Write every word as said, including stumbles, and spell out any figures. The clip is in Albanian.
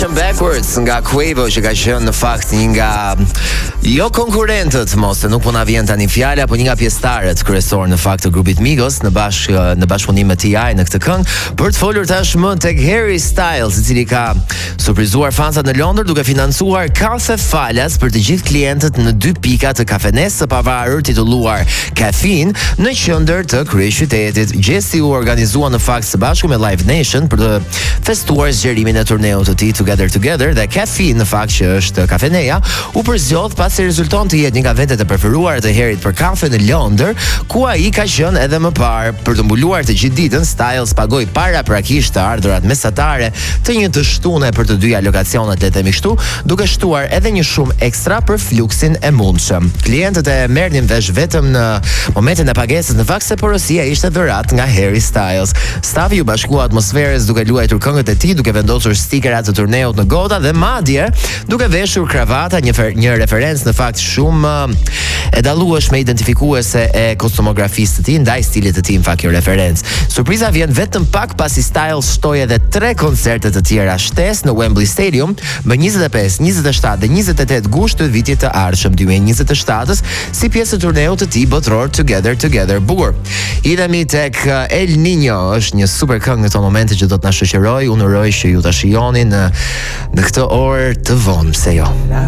Come Backwards nga Quavo, që ka qenë në fakt një nga jo konkurrentët, mos se nuk po na vjen tani fjala, po një nga pjesëtarët kryesor në fakt të grupit Migos në bashk në bashkëpunim me T I në këtë këngë, për të folur tashmë tek Harry Styles, i cili ka surprizuar fansat në Londër duke financuar kafe falas për të gjithë klientët në dy pika të kafenesë së pavarur titulluar Caffeine në qendër të kryeqytetit. Gjesti u organizua në fakt së bashku me Live Nation për të festuar zgjerimin e turneut të tij Together Together, dhe Caffeine në fakt që është kafeneja u përzgjodh pasi rezulton të jetë një nga vendet e preferuara të Harryt për kafe në Londër, ku ai ka qenë edhe më parë. Për të mbuluar të gjithë ditën, Styles pagoi paraprakisht të ardhurat mesatare të një të shtune për të dyja lokacionet, le të themi kështu, duke shtuar edhe një shumë ekstra për fluksin e mundshëm. Klientët e merrnin vesh vetëm në momentin e pagesës, në fakt se porosia ishte dhuratë nga Harry Styles. Stafi u bashkua atmosferës duke luajtur këngët e tij, duke vendosur stikerat të turneut në gota dhe madje duke veshur kravata, një fer, një referencë në fakt shumë e dallueshme identifikuese e kostumografisë të tij ndaj stilit të tij, në fakt kjo referencë. Surpriza vjen vetëm pak pasi Styles shtoi edhe tre koncerte të tjera shtesë në Wembley Stadium më njëzet e pesë, njëzet e shtatë dhe njëzet e tetë gusht të vitit të ardhshëm dy mijë e njëzet e shtatës si pjesë të turneut të tij botëror Together Together. Bukur. Idemi tek El Niño, është një super këngë në këto momente që do të na shoqëroj. Unë uroj që ju ta shijoni në në këtë orë të vonë, pse jo.